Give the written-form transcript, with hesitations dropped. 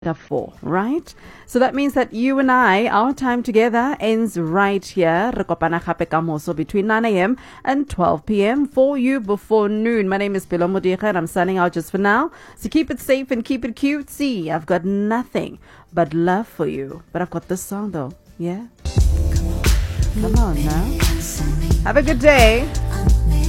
4, right? So that means that you and I, our time together ends right here. Re kopana gape ka moso between 9 a.m. and 12 p.m. for you before noon. My name is Pelo Modiga and I'm signing out just for now. So keep it safe and keep it cute. See, I've got nothing but love for you. But I've got this song though. Yeah? Come on now. Have a good day.